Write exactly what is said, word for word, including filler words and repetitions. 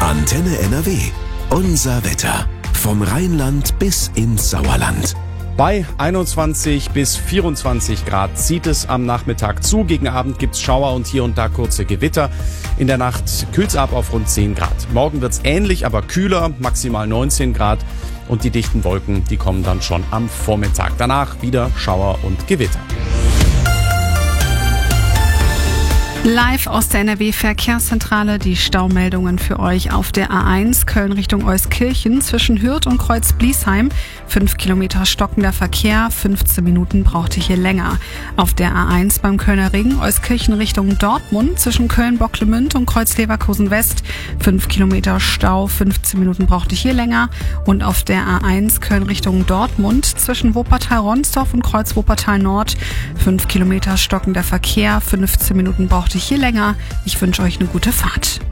Antenne N R W. Unser Wetter. Vom Rheinland bis ins Sauerland. Bei einundzwanzig bis vierundzwanzig Grad zieht es am Nachmittag zu. Gegen Abend gibt's Schauer und hier und da kurze Gewitter. In der Nacht kühlt's ab auf rund zehn Grad. Morgen wird's ähnlich, aber kühler, maximal neunzehn Grad. Und die dichten Wolken, die kommen dann schon am Vormittag. Danach wieder Schauer und Gewitter. Live aus der N R W-Verkehrszentrale die Staumeldungen für euch auf der A eins Köln Richtung Euskirchen zwischen Hürth und Kreuz-Bliesheim. Fünf Kilometer stockender Verkehr, fünfzehn Minuten braucht ihr hier länger. Auf der A eins beim Kölner Ring Euskirchen Richtung Dortmund zwischen Köln-Bocklemünd und Kreuz-Leverkusen-West. Fünf Kilometer Stau, fünfzehn Minuten braucht ihr hier länger. Und auf der A eins Köln Richtung Dortmund zwischen Wuppertal-Ronsdorf und Kreuz-Wuppertal-Nord. Fünf Kilometer stockender Verkehr, fünfzehn Minuten braucht ihr hier länger. Ich wünsche euch eine gute Fahrt.